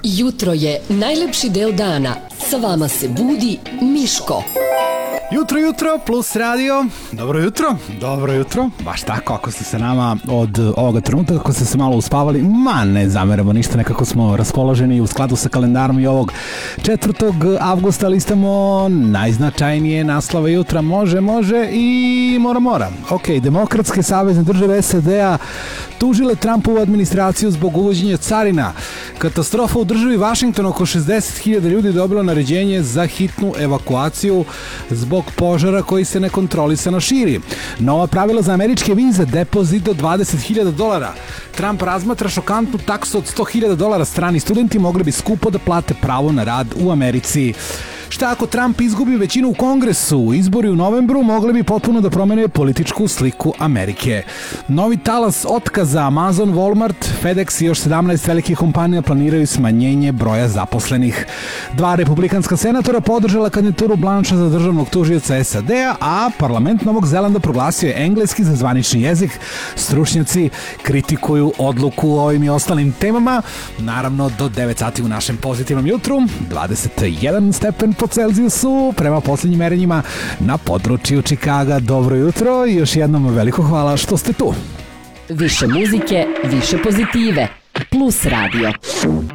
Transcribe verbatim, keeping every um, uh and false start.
Jutro je najlepši deo dana. Sa vama se budi Miško. Jutro, jutro, Plus radio. Dobro jutro, dobro jutro. Baš tako, ako ste se nama od ovoga trenutka, ako ste se malo uspavali, ma ne zameramo ništa, nekako smo raspoloženi u skladu sa kalendarom i ovog četvrtog avgusta listamo najznačajnije naslove jutra. Može, može i mora, mora. Ok, Demokratske savezne države S A D-a tužile Trumpovu administraciju zbog uvođenja carina. Katastrofa u državi Vašington, oko šezdeset hiljada ljudi dobilo naređenje za hitnu evakuaciju zbog požara koji se nekontrolisano širi. Nova pravila za američke vize, depozit do dvadeset hiljada dolara. Trump razmatra šokantnu taksu od sto hiljada dolara. Strani studenti mogli bi skupo da plate pravo na rad u Americi. Šta ako Trump izgubi većinu u Kongresu? Izbori u novembru mogli bi potpuno da promene političku sliku Amerike. Novi talas otkaza. Amazon, Walmart, FedEx i još sedamnaest velikih kompanija planiraju smanjenje broja zaposlenih. Dva republikanska senatora podržala kandidaturu Blancha za državnog tužioca S A D-a, a parlament Novog Zelanda proglasio je engleski za zvanični jezik. Stručnjaci kritikuju odluku o ovim i ostalim temama. Naravno, do devet sati u našem pozitivnom jutru. dvadeset jedan stepen po Celzijusu prema posljednjim merenjima na području Čikaga. Dobro jutro i još jednom veliko hvala što ste tu. Više muzike, više pozitive. Plus radio.